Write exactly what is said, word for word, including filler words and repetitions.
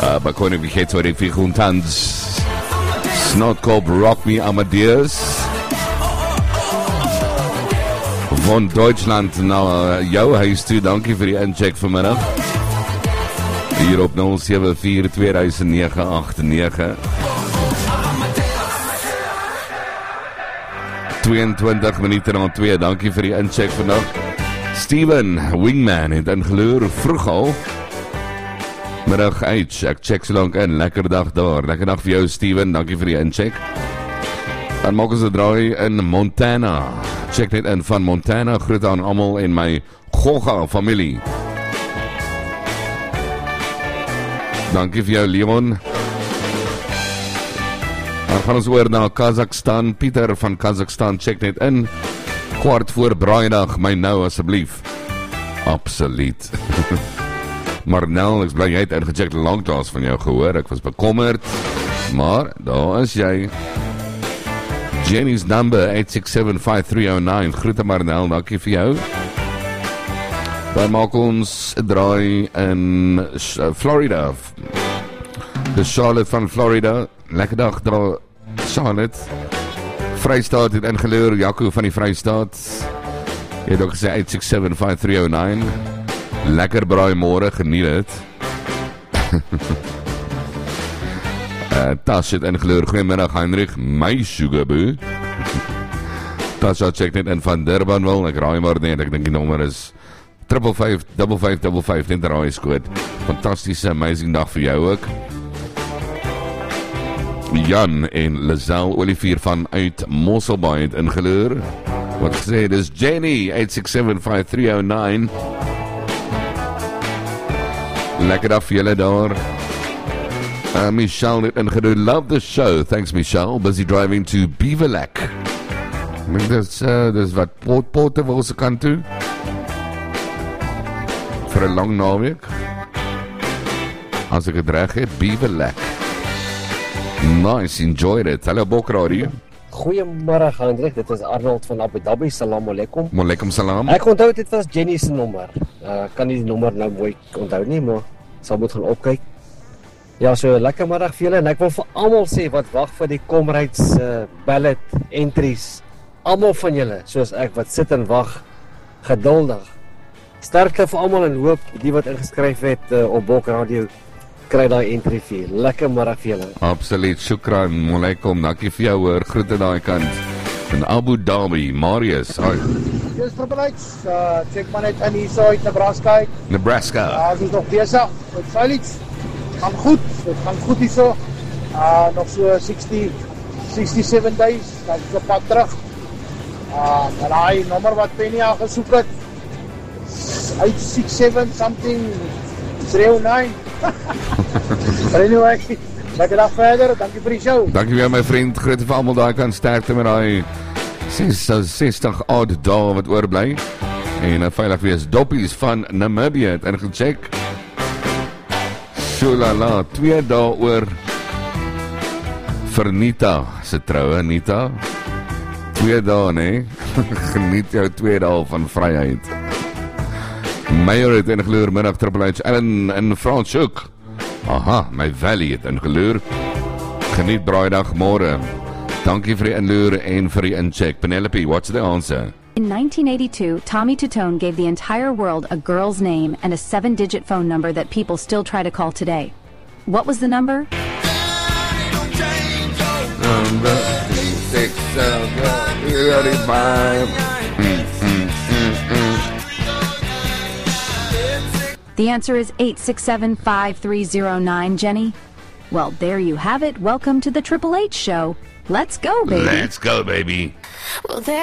Uh, Bakone Vigeto de Figuntans. Snotkop Rock Me Amadeus. Van Duitsland na jou huis toe. Dankie vir die incheck vanmiddag. Hier op nul sewe vier twee nege agt nege. tweeëntwintig minute na twee. Dankie vir die incheck vandag. Steven Wingman het ingeloer vroeg al. Middag uit, ek check so lang in, lekker dag daar, lekker dag vir jou Steven, dankie vir die incheck. Dan maak ons 'n draai in Montana, check net in van Montana, groet aan almal en my Gogga familie. Dankie vir jou Leon. Dan gaan ons oor na Kazakhstan, Pieter van Kazakhstan, check net in, kwart voor braaidag, my nou asseblief. Absoluut. Maar Nel, ek bly jy het ingecheckt langklaas van jou gehoor, ek was bekommerd, maar daar is jy. Jenny's number eight six seven five three zero nine, groete Marnel, dankie vir jou. Dan maak ons 'n draai in Florida. De Charlotte van Florida, lekker dag daar Charlotte. Vrystaat het ingeloer, Jaco van die Vrystaat. Jy het ook gesê eight six seven five three zero nine. Lekker braai môre, geniet dit. uh, Tas het ingeloer, goeiemiddag Heinrich, my sugarboo. Tas check net in van Durbanville, ek raai maar net, ek dink die nommer is triple five five five five five, net raai skoot. Fantastiese, amazing dag vir jou ook. Jan en Lizelle Olivier van uit Mosselbaai het ingeloer. Wat gesê, dis Jenny, eight six seven five three zero nine. Lekker dag vir julle daar. Uh, Michelle het ingedoen. Love the show. Thanks Michelle. Busy driving to Beaverlek. Ek dink dis, uh, dis wat pot, pote wil se kant toe. Vir 'n lang naweek. As ek het reg het, Beaverlek. Nice, enjoyed it. Hallo Bokradio. Goeiemôre Hendrik, dit is Arnold van Abu Dhabi. Salam alaikum. Walaikum salam. Ek onthou dit was Jenny se nommer. Uh, kan nie die nommer nou mooi onthou nie, maar sal moet gaan opkyk. Ja, so lekker middag vir julle en ek wil vir almal sê wat wag vir die Comrades uh, ballot entries. Almal van julle, soos ek wat sit en wag, geduldig. Sterkte vir almal en hoop die wat ingeskryf het uh, op Bok Radio kry daai entry vir. Lekker middag vir julle. Absoluut, shukran, walaikum, dankie vir jou hoor, groete daai kant. In Abu Dhabi, Marius, hi. Dis Triple-H, uh, check maar net in hier so uit Nebraska. Nebraska. Ja, ons is nog besig met Felix. Gaan goed, dit gaan goed hier so. Uh, nog so sixty, sixty-seven days, dan is op pad terug. Uh, en hy nommer wat Penny al gesoek het, eight six seven something, three oh nine. Anyway, lekker dag verder, dankie vir die show. Dankie weer my vriend, groete vir almal daar kan sterkte met daai sestig odd dae wat oorbly. En veilig wees. Doppies van Namibië het ingecheck. Sholala, twee dae oor vir Nita se troue, Nita. Twee dae, nee. Geniet jou twee dae van vryheid. Meyer het ingeloer, middag Triple H, Ellen in Franschhoek. Aha, my Valley het ingeloer. Geniet braaidag môre. Dankie vir die inloer en vir die incheck. Penelope, what's the answer? In nineteen eighty-two, Tommy Tutone gave the entire world a girl's name and a seven-digit phone number that people still try to call today. What was the number? Number six, thirty-five. Mm, mm, mm, mm. The answer is eight six seven five three zero nine, Jenny. Well, there you have it. Welcome to the Triple H Show. Let's go, baby. Let's go, baby. Well, there